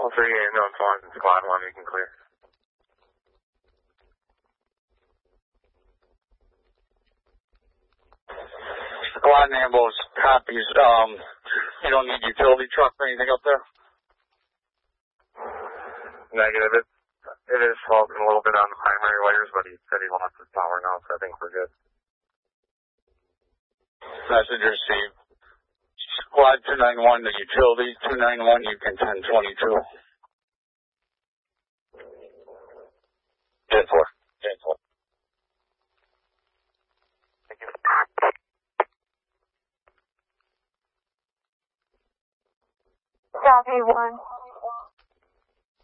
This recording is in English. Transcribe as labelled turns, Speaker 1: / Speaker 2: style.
Speaker 1: All 3 known Swanson, Squad 1, we can clear.
Speaker 2: Squad and ambulance copies. You don't need utility truck or anything up there?
Speaker 1: Negative. It is faulting a little bit on the primary wires, but he said he lost his power now, so I think we're good.
Speaker 2: Message received. Squad 291 to utility, 291, you can 1022. 10-4. 10-4.
Speaker 1: Thank you.
Speaker 3: Copy 1.